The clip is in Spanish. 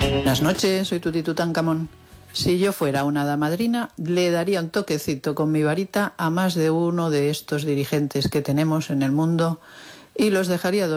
Buenas noches, soy Tuti Tutankamón. Si yo fuera una hada madrina, le daría un toquecito con mi varita a más de uno de estos dirigentes que tenemos en el mundo y los dejaría dormir